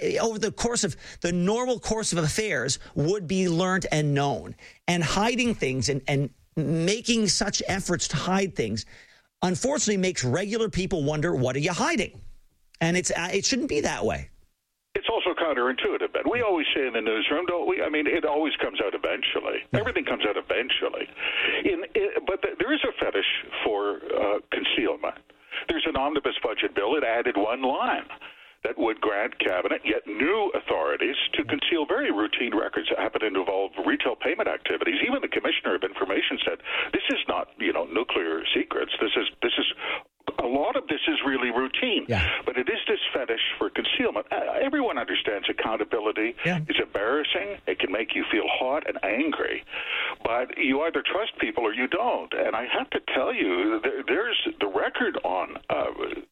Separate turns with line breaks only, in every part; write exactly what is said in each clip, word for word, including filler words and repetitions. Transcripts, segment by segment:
over the course of the normal course of affairs would be learned and known. And hiding things and, and making such efforts to hide things, unfortunately, makes regular people wonder, what are you hiding? And it's uh, it shouldn't be that way.
It's also counterintuitive, Ben. We always say in the newsroom, don't we? I mean, it always comes out eventually. Yeah. Everything comes out eventually. In, in, but th- there is a fetish for uh, concealment. There's an omnibus budget bill. It added one line that would grant Cabinet yet new authorities to conceal very routine records that happen to involve retail payment activities. Even the Commissioner of Information said, this is not, you know, nuclear secrets. This is this is a lot of this is really routine.
Yeah.
But it is this fetish for concealment. Uh, everyone understands accountability
yeah.
is embarrassing. It can make you feel hot and angry. But you either trust people or you don't. And I have to tell you, there, there's the record on uh,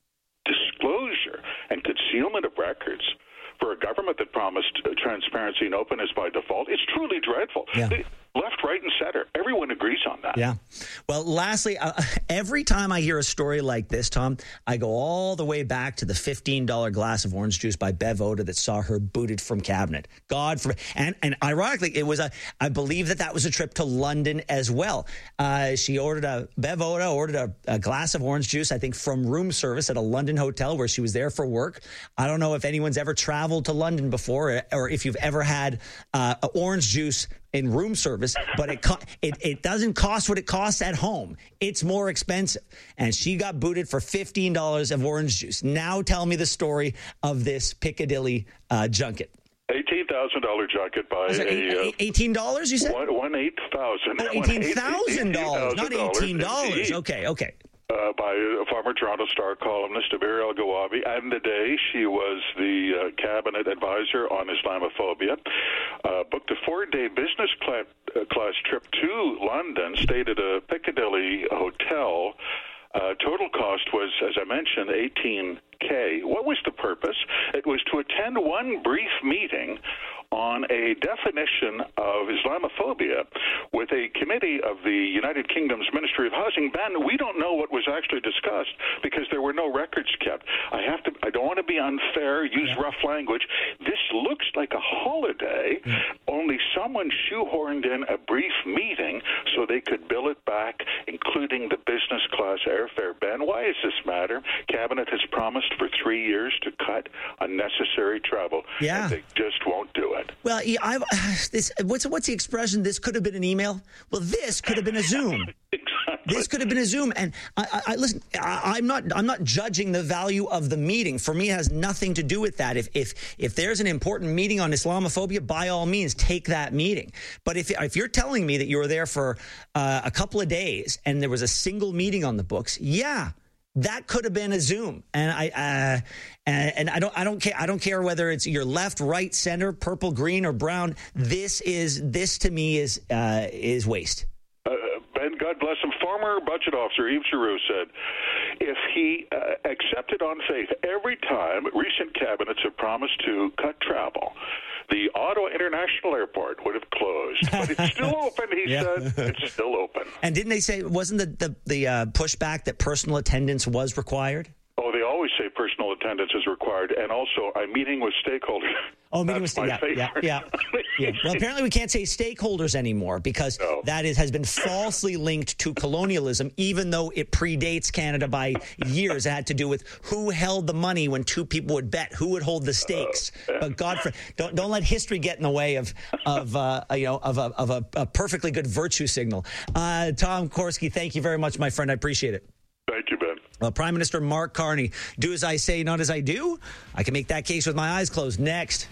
disclosure and concealment of records for a government that promised transparency and openness by default. It's truly dreadful.
Yeah.
They, left, right, and center. Everyone agrees on that.
Yeah. Well, lastly, uh, every time I hear a story like this, Tom, I go all the way back to the fifteen dollars glass of orange juice by Bev Oda that saw her booted from Cabinet. God forbid. And, and ironically, it was a, I believe that that was a trip to London as well. Uh, she ordered a, Bev Oda ordered a, a glass of orange juice, I think, from room service at a London hotel where she was there for work. I don't know if anyone's ever traveled to London before or, or if you've ever had uh, orange juice in room service, but it, co- it it doesn't cost what it costs at home. It's more expensive. And she got booted for fifteen dollars of orange juice. Now tell me the story of this Piccadilly uh, junket.
eighteen thousand dollars junket by a... Uh,
eighteen dollars, you said?
One, one eight thousand.
Oh, eighteen thousand dollars, not eighteen dollars. Okay, okay.
Uh, by a former Toronto Star columnist, Abir El-Gawabi, and the day she was the uh, cabinet advisor on Islamophobia, uh, booked a four-day business class, uh, class trip to London, stayed at a Piccadilly hotel. Uh, total cost was, as I mentioned, eighteen K. What was the purpose? It was to attend one brief meeting on a definition of Islamophobia with a committee of the United Kingdom's Ministry of Housing. Ben, we don't know what was actually discussed because there were no records kept. I have to. I don't want to be unfair, use yeah. rough language. This looks like a holiday, yeah. only someone shoehorned in a brief meeting so they could bill it back, including the business class airfare. Ben, why does this matter? Cabinet has promised for three years to cut unnecessary travel,
yeah.
and they just won't do it.
Well, I've, this, what's what's the expression? This could have been an email. Well, this could have been a Zoom.
Exactly.
This could have been a Zoom. And I, I, I listen. I, I'm not. I'm not judging the value of the meeting. For me, it has nothing to do with that. If if if there's an important meeting on Islamophobia, by all means, take that meeting. But if if you're telling me that you were there for uh, a couple of days and there was a single meeting on the books, yeah. That could have been a Zoom, and I uh, and, and I don't I don't care I don't care whether it's your left, right, center, purple, green, or brown. This is this to me is uh, is waste.
Uh, Ben, God bless him. Former budget officer Yves Giroux said, if he uh, accepted on faith every time recent cabinets have promised to cut travel, the Ottawa International Airport would have closed. But it's still open, he yeah. said. It's still open.
And didn't they say, wasn't the, the, the uh, pushback that personal attendance was required?
Oh, they always say personal attendance is required. And also, I'm meeting with stakeholders.
Oh, meeting with stakeholders. Yeah, yeah, yeah, yeah. Well, apparently we can't say stakeholders anymore because no. that is, has been falsely linked to colonialism, even though it predates Canada by years. It had to do with who held the money when two people would bet, who would hold the stakes. Uh, yeah. But God, for, don't don't let history get in the way of of uh, you know of a of a, a perfectly good virtue signal. Uh, Tom Korski, thank you very much, my friend. I appreciate it.
Thank you, Ben.
Well, Prime Minister Mark Carney, do as I say, not as I do. I can make that case with my eyes closed. Next.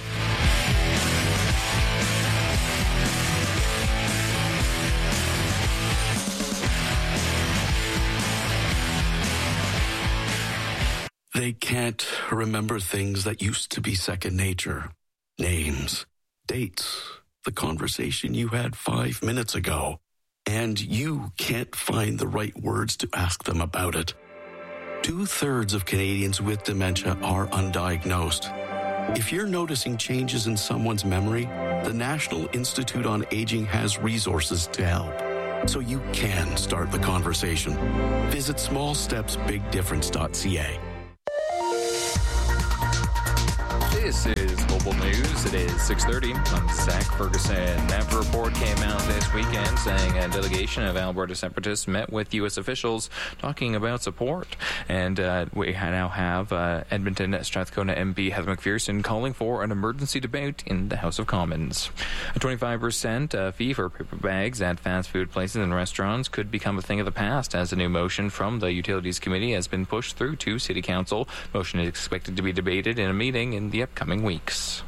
They can't remember things that used to be second nature. Names, dates, the conversation you had five minutes ago. And you can't find the right words to ask them about it. Two-thirds of Canadians with dementia are undiagnosed. If you're noticing changes in someone's memory, the National Institute on Aging has resources to help. So you can start the conversation. Visit small steps big difference dot c a.
This is Global News. It is six thirty. I'm Zach Ferguson. That report came out this weekend saying a delegation of Alberta separatists met with U S officials talking about support. And uh, we now have uh, Edmonton Strathcona M P Heather McPherson calling for an emergency debate in the House of Commons. A twenty-five percent uh, fee for paper bags at fast food places and restaurants could become a thing of the past as a new motion from the Utilities Committee has been pushed through to City Council. Motion is expected to be debated in a meeting in the upcoming weeks.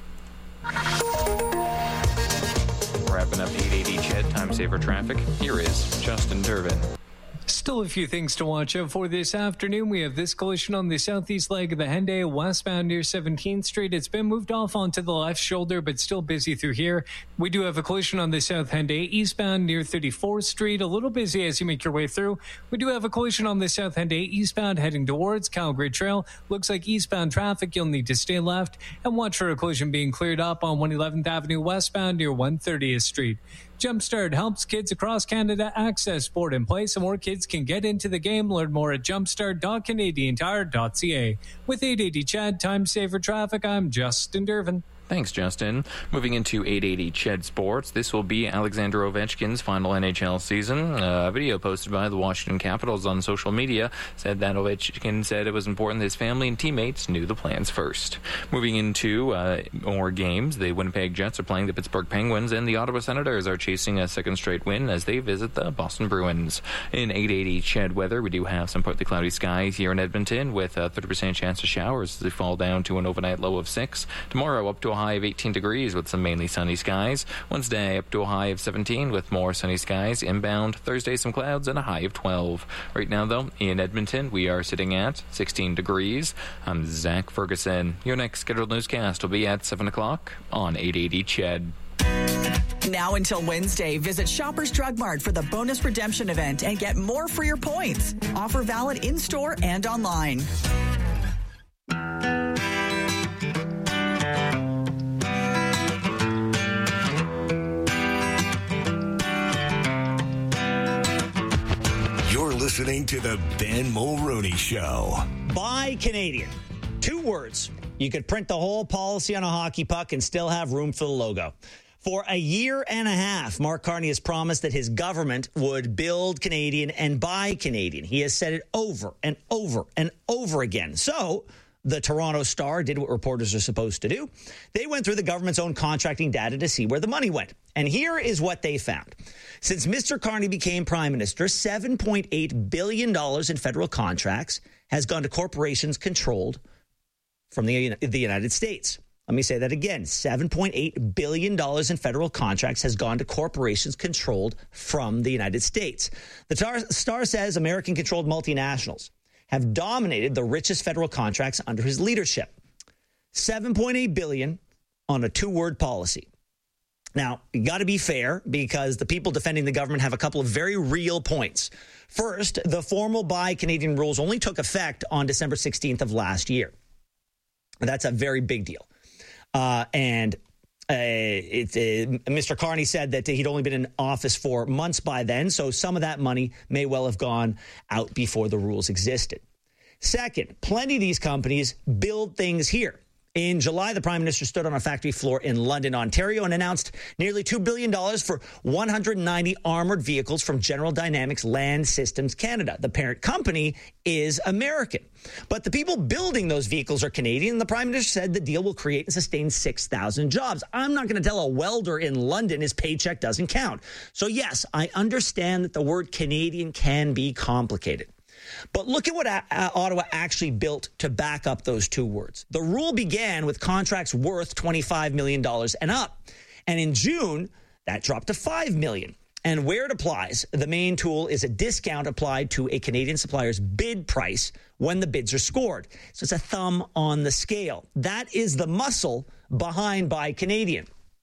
Wrapping up eight eighty C H E D Time Saver Traffic, here is Justin Durbin.
Still a few things to watch out for this afternoon. We have this collision on the southeast leg of the Henday westbound near seventeenth Street. It's been moved off onto the left shoulder, but still busy through here. We do have a collision on the south Henday eastbound near thirty-fourth Street. A little busy as you make your way through. We do have a collision on the south Henday eastbound heading towards Calgary Trail. Looks like eastbound traffic. You'll need to stay left and watch for a collision being cleared up on one eleventh Avenue westbound near one thirtieth Street. Jumpstart helps kids across Canada access sport and play so more kids can get into the game. Learn more at jumpstart dot canadian tire dot c a. With eight eighty C H E D Time Saver Traffic, I'm Justin Durbin.
Thanks, Justin. Moving into eight eighty C H E D Sports, this will be Alexander Ovechkin's final N H L season. A video posted by the Washington Capitals on social media said that Ovechkin said it was important that his family and teammates knew the plans first. Moving into uh, more games, the Winnipeg Jets are playing the Pittsburgh Penguins, and the Ottawa Senators are chasing a second straight win as they visit the Boston Bruins. In eight eighty C H E D weather, we do have some partly cloudy skies here in Edmonton with a thirty percent chance of showers as they fall down to an overnight low of six. Tomorrow, up to a high of eighteen degrees with some mainly sunny skies. Wednesday up to a high of seventeen with more sunny skies. Inbound Thursday some clouds and a high of twelve. Right now though in Edmonton we are sitting at sixteen degrees. I'm Zach Ferguson. Your next scheduled newscast will be at seven o'clock on eight eighty C H E D.
Now until Wednesday, visit Shoppers Drug Mart for the bonus redemption event and get more for your points. Offer valid in-store and online.
You're listening to the Ben Mulroney Show.
Buy Canadian. Two words. You could print the whole policy on a hockey puck and still have room for the logo. For a year and a half, Mark Carney has promised that his government would build Canadian and buy Canadian. He has said it over and over and over again. So the Toronto Star did what reporters are supposed to do. They went through the government's own contracting data to see where the money went. And here is what they found. Since Mister Carney became prime minister, seven point eight billion dollars in federal contracts has gone to corporations controlled from the, the United States. Let me say that again. seven point eight billion dollars in federal contracts has gone to corporations controlled from the United States. The tar- Star says American-controlled multinationals have dominated the richest federal contracts under his leadership. seven point eight billion dollars on a two-word policy. Now, you got to be fair because the people defending the government have a couple of very real points. First, the formal Buy Canadian rules only took effect on December sixteenth of last year. That's a very big deal. Uh, and uh, it, uh, Mister Carney said that he'd only been in office for months by then, so some of that money may well have gone out before the rules existed. Second, plenty of these companies build things here. In July, the Prime Minister stood on a factory floor in London, Ontario, and announced nearly two billion dollars for one hundred ninety armored vehicles from General Dynamics Land Systems Canada. The parent company is American. But the people building those vehicles are Canadian. The Prime Minister said the deal will create and sustain six thousand jobs. I'm not going to tell a welder in London his paycheck doesn't count. So, yes, I understand that the word Canadian can be complicated. But look at what uh, Ottawa actually built to back up those two words. The rule began with contracts worth twenty-five million dollars and up. And in June, that dropped to five million dollars. And where it applies, the main tool is a discount applied to a Canadian supplier's bid price when the bids are scored. So it's a thumb on the scale. That is the muscle behind Buy Canadian.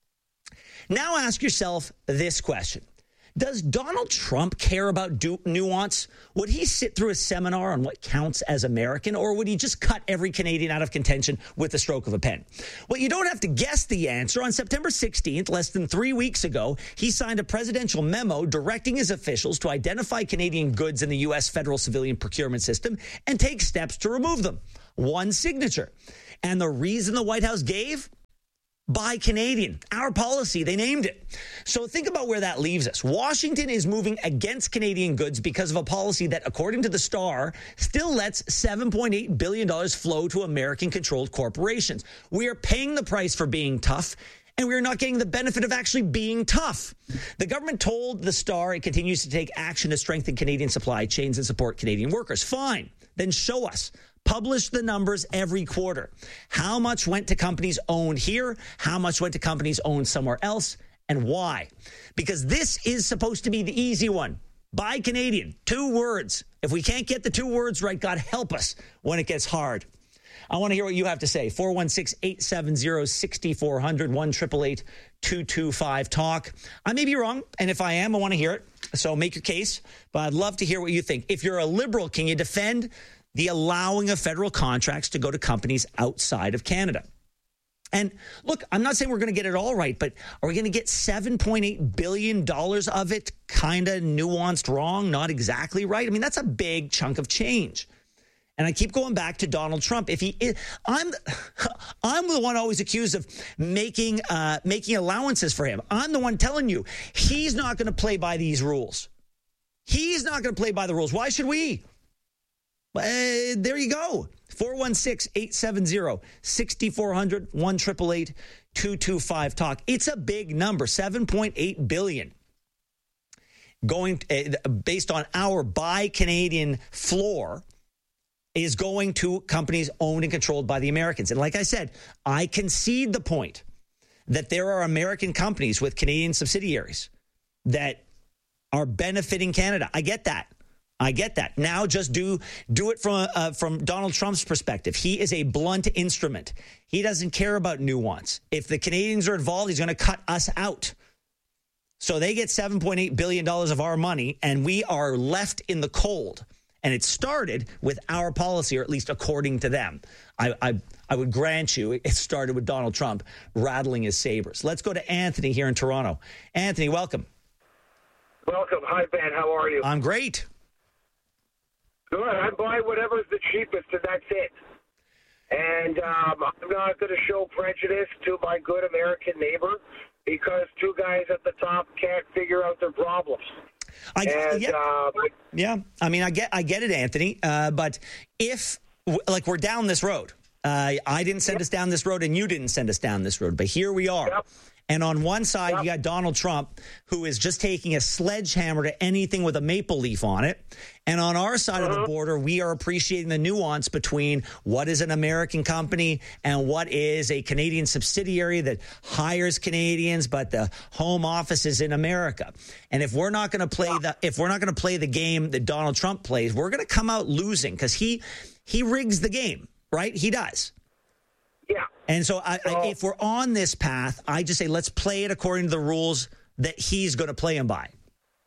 Now ask yourself this question. Does Donald Trump care about du- nuance? Would he sit through a seminar on what counts as American, or would he just cut every Canadian out of contention with the stroke of a pen? Well, you don't have to guess the answer. On September sixteenth, less than three weeks ago, he signed a presidential memo directing his officials to identify Canadian goods in the U S federal civilian procurement system and take steps to remove them. One signature. And the reason the White House gave? Buy Canadian. Our policy, they named it. So think about where that leaves us. Washington is moving against Canadian goods because of a policy that, according to the Star, still lets seven point eight billion dollars flow to American-controlled corporations. We are paying the price for being tough, and we are not getting the benefit of actually being tough. The government told the Star it continues to take action to strengthen Canadian supply chains and support Canadian workers. Fine. Then show us. Publish the numbers every quarter. How much went to companies owned here? How much went to companies owned somewhere else? And why? Because this is supposed to be the easy one. Buy Canadian. Two words. If we can't get the two words right, God help us when it gets hard. I want to hear what you have to say. four one six, eight seven zero, six four zero zero, one eight eight eight, two two five, talk. I may be wrong, and if I am, I want to hear it. So make your case, but I'd love to hear what you think. If you're a liberal, can you defend the allowing of federal contracts to go to companies outside of Canada? And look, I'm not saying we're going to get it all right, but are we going to get seven point eight billion dollars of it kind of nuanced wrong, not exactly right? I mean, that's a big chunk of change. And I keep going back to Donald Trump. If he, is, I'm, I'm the one always accused of making uh, making allowances for him. I'm the one telling you he's not going to play by these rules. He's not going to play by the rules. Why should we? Uh, there you go. four one six, eight seven zero, six four zero zero, one eight eight eight, two two five, talk. It's a big number, seven point eight billion dollars. Going uh, based on our Buy Canadian floor is going to companies owned and controlled by the Americans. And like I said, I concede the point that there are American companies with Canadian subsidiaries that are benefiting Canada. I get that. I get that. Now just do do it from uh, from Donald Trump's perspective. He is a blunt instrument. He doesn't care about nuance. If the Canadians are involved, he's going to cut us out. So they get seven point eight billion dollars of our money, and we are left in the cold. And it started with our policy, or at least according to them. I, I, I would grant you it started with Donald Trump rattling his sabers. Let's go to Anthony here in Toronto. Anthony, welcome.
Welcome. Hi, Ben. How are you?
I'm great.
Good. I buy whatever's the cheapest, and that's it. And um, I'm not going to show prejudice to my good American neighbor because two guys at the top can't figure out their problems.
I,
and,
yeah,
uh,
yeah. I mean, I get, I get it, Anthony. Uh, but if, like, we're down this road, uh, I didn't send yep. us down this road, and you didn't send us down this road. But here we are. Yep. And on one side, yep. you got Donald Trump, who is just taking a sledgehammer to anything with a maple leaf on it. And on our side uh-huh. of the border, we are appreciating the nuance between what is an American company and what is a Canadian subsidiary that hires Canadians, but the home office is in America. And if we're not going to play the if we're not going to play the game that Donald Trump plays, we're going to come out losing because he he rigs the game, right? He does.
Yeah.
And so I, I, if we're on this path, I just say let's play it according to the rules that he's going to play them by.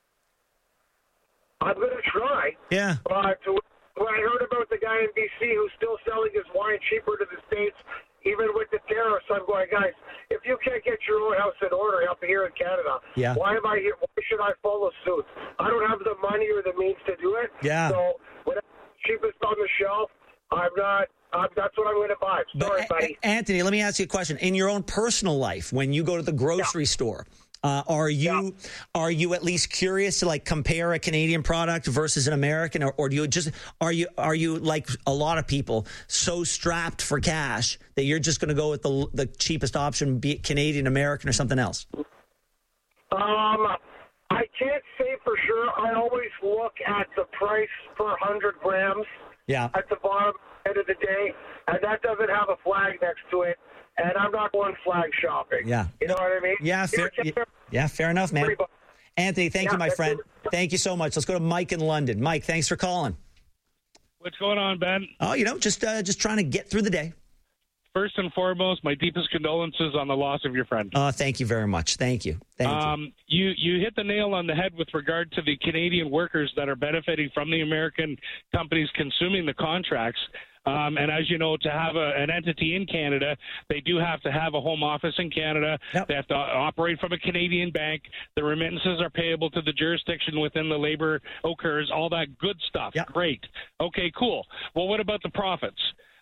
I'm going to try.
Yeah.
But when I heard about the guy in B C who's still selling his wine cheaper to the States, even with the tariffs, I'm going, guys, if you can't get your own house in order up here in Canada,
yeah.
why am I here? Why should I follow suit? I don't have the money or the means to do it.
Yeah.
So whatever's cheapest on the shelf, I'm not. Um, that's what I'm going to buy. Sorry,
but,
buddy.
Anthony, let me ask you a question. In your own personal life, when you go to the grocery yeah. store, uh, are you yeah. are you at least curious to like compare a Canadian product versus an American, or, or do you just are you are you like a lot of people so strapped for cash that you're just going to go with the the cheapest option, be it Canadian, American, or something else?
Um, I can't say for sure. I always look at the price per hundred grams.
Yeah.
At the bottom end of the day, and that doesn't have a flag next to it, and I'm not going flag shopping.
Yeah.
You know what I mean?
Yeah, fair, yeah, yeah, fair enough, man. Anthony, thank yeah, you, my friend. It. Thank you so much. Let's go to Mike in London. Mike, thanks for calling.
What's going on, Ben?
Oh, you know, just uh, just trying to get through the day.
First and foremost, my deepest condolences on the loss of your friend.
Oh, uh, thank you very much. Thank you. Thank
um, you. You you hit the nail on the head with regard to the Canadian workers that are benefiting from the American companies consuming the contracts. Um, and as you know, to have a, an entity in Canada, they do have to have a home office in Canada. Yep. They have to operate from a Canadian bank. The remittances are payable to the jurisdiction within the labor occurs, all that good stuff.
Yep.
Great. Okay, cool. Well, what about the profits?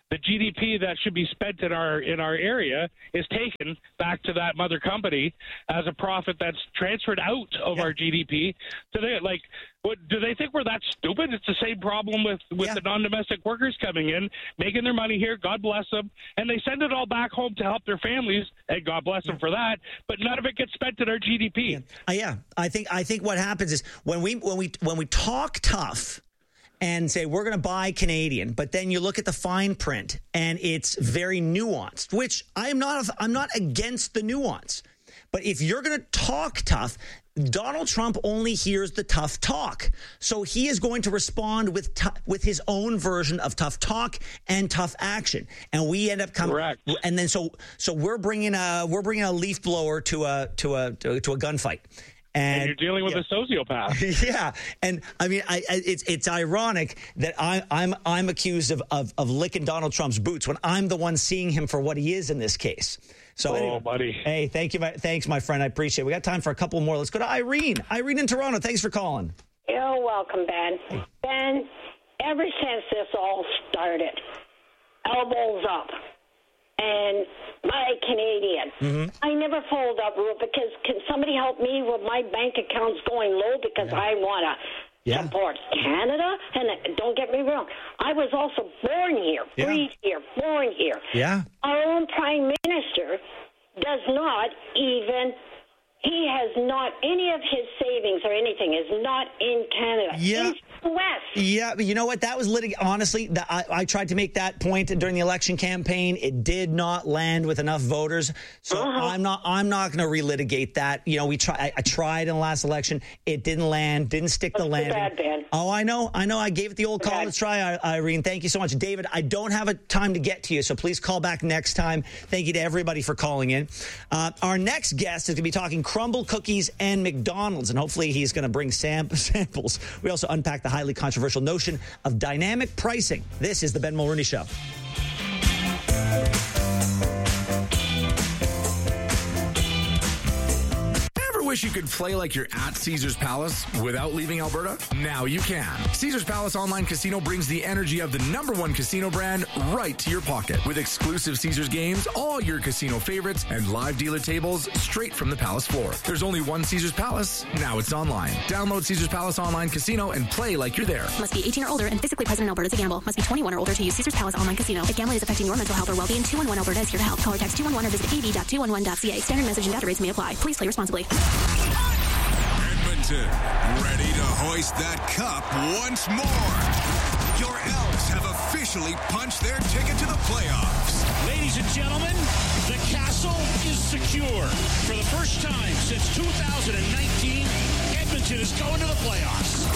the G D P that should be spent in our in our area is taken back to that mother company as a profit that's transferred out of yeah. our G D P. So they like, what do they think we're that stupid? It's the same problem with with yeah. the non-domestic workers coming in, making their money here. God bless them, and they send it all back home to help their families, and God bless them for that. But none of it gets spent in our G D P.
Yeah, uh, yeah. I think I think what happens is when we when we when we talk tough and say we're going to buy Canadian, but then you look at the fine print and it's very nuanced, which I'm not I'm not against the nuance. But if you're going to talk tough, Donald Trump only hears the tough talk. So he is going to respond with t- with his own version of tough talk and tough action. And we end up coming
Correct.
And then so so we're bringing a we're bringing a leaf blower to a to a to, to a gunfight. And,
and you're dealing with yeah. a sociopath.
Yeah, and I mean, I, I, it's it's ironic that I, I'm I'm accused of, of of licking Donald Trump's boots when I'm the one seeing him for what he is in this case. So,
oh,
anyway,
buddy.
Hey, thank you, my, thanks, my friend. I appreciate it. We got time for a couple more. Let's go to Irene. Irene in Toronto. Thanks for calling.
You're welcome, Ben. Ben, ever since this all started, elbows up. And buy Canadian. Mm-hmm. I never followed up rule because can somebody help me with my bank account's going low because yeah. I want to yeah. support Canada? And don't get me wrong, I was also born here, yeah. breathed here, born here.
Yeah.
Our own Prime Minister does not even, he has not, any of his savings or anything is not in Canada.
Yeah.
It's West.
Yeah, but you know what? That was litig- honestly, the, I, I tried to make that point during the election campaign. It did not land with enough voters, so uh-huh. I'm not. I'm not going to relitigate that. You know, we try. I, I tried in the last election. It didn't land. Didn't stick the landing.
Bad, Ben.
Oh, I know. I know. I gave it the old call. Let's try, Irene. Thank you so much, David. I don't have a time to get to you, so please call back next time. Thank you to everybody for calling in. Uh, our next guest is going to be talking crumble cookies and McDonald's, and hopefully he's going to bring sam- samples. We also unpack the highly controversial notion of dynamic pricing. This is the Ben Mulroney Show.
Wish you could play like you're at Caesars Palace without leaving Alberta? Now you can. Caesars Palace Online Casino brings the energy of the number one casino brand right to your pocket. With exclusive Caesars games, all your casino favorites, and live dealer tables straight from the Palace floor. There's only one Caesars Palace. Now it's online. Download Caesars Palace Online Casino and play like you're there.
Must be eighteen or older and physically present in Alberta to gamble. Must be twenty-one or older to use Caesars Palace Online Casino. If gambling is affecting your mental health or well-being, two one one Alberta is here to help. Call or text two one one or visit a b dot two one one dot c a. Standard message and data rates may apply. Please play responsibly.
Edmonton, ready to hoist that cup once more. Your Elks have officially punched their ticket to the playoffs.
Ladies and gentlemen, the castle is secure. For the first time since two thousand nineteen, Edmonton is going to the playoffs.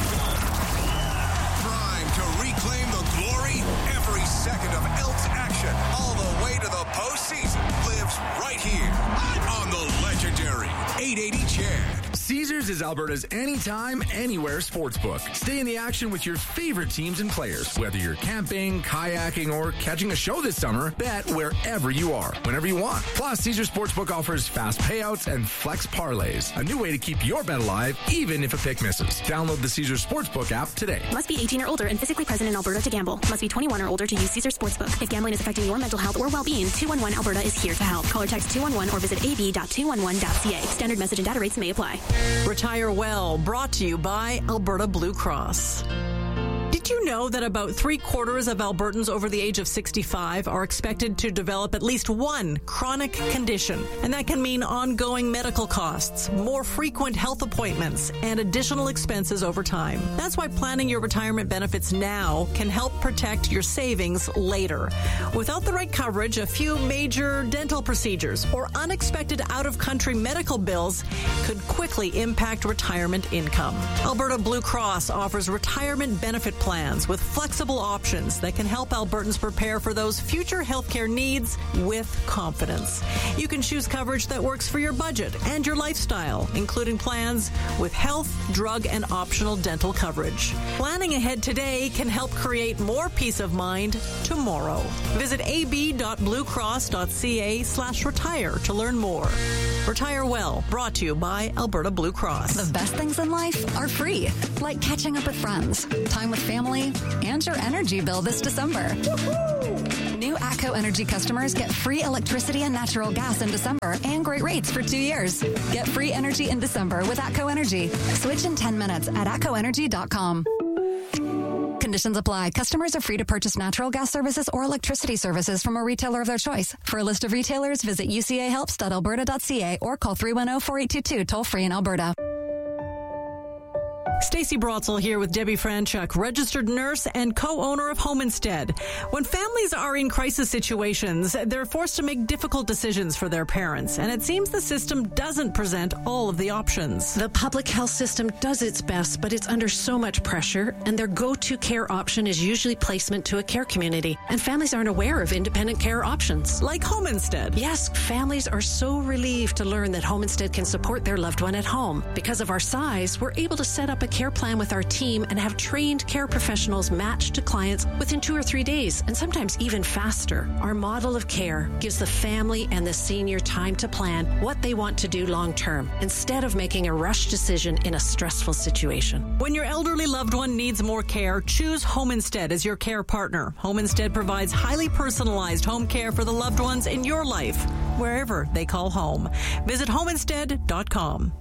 Prime to reclaim the glory. Every second of Elks action, all the way to the postseason, lives right here on the legendary eight eighty Chad.
Caesars is Alberta's anytime, anywhere sportsbook. Stay in the action with your favorite teams and players. Whether you're camping, kayaking, or catching a show this summer, bet wherever you are, whenever you want. Plus, Caesars Sportsbook offers fast payouts and flex parlays, a new way to keep your bet alive, even if a pick misses. Download the Caesars Sportsbook app today.
Must be eighteen or older and physically present in Alberta to gamble. Must be twenty-one or older to use Caesars Sportsbook. If gambling is affecting your mental health or well-being, two one one Alberta is here to help. Call or text two one one or visit a b dot two one one dot c a. Standard message and data rates may apply.
Retire Well, brought to you by Alberta Blue Cross. Did you know that about three quarters of Albertans over the age of sixty-five are expected to develop at least one chronic condition? And that can mean ongoing medical costs, more frequent health appointments, and additional expenses over time. That's why planning your retirement benefits now can help protect your savings later. Without the right coverage, a few major dental procedures or unexpected out-of-country medical bills could quickly impact retirement income. Alberta Blue Cross offers retirement benefit plans with flexible options that can help Albertans prepare for those future healthcare needs with confidence. You can choose coverage that works for your budget and your lifestyle, including plans with health, drug, and optional dental coverage. Planning ahead today can help create more peace of mind tomorrow. Visit a b dot blue cross dot c a slash retire to learn more. Retire Well, brought to you by Alberta Blue Cross.
The best things in life are free, like catching up with friends, time with family, and your energy bill this December. Woo-hoo! New New ATCO Energy customers get free electricity and natural gas in December and great rates for two years. Get free energy in December with ATCO Energy. Switch in ten minutes at atco energy dot com. Conditions apply. Customers are free to purchase natural gas services or electricity services from a retailer of their choice. For a list of retailers, visit u c a helps dot alberta dot c a or call three one zero, four eight two two toll free in Alberta.
Stacey Brotzel here with Debbie Franchuk, registered nurse and co-owner of Home Instead. When families are in crisis situations, they're forced to make difficult decisions for their parents, and it seems the system doesn't present all of the options.
The public health system does its best, but it's under so much pressure, and their go-to care option is usually placement to a care community, and families aren't aware of independent care options.
Like Home Instead.
Yes, families are so relieved to learn that Home Instead can support their loved one at home. Because of our size, we're able to set up a care plan with our team and have trained care professionals matched to clients within two or three days, and sometimes even faster. Our model of care gives the family and the senior time to plan what they want to do long term, instead of making a rush decision in a stressful situation.
When your elderly loved one needs more care, choose Home Instead as your care partner. Home Instead provides highly personalized home care for the loved ones in your life, wherever they call home. Visit home instead dot com.